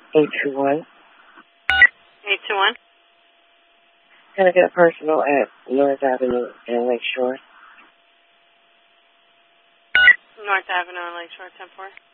821. 821. Can I get a personal at North Avenue and Lakeshore? North Avenue and Lakeshore, 10-4.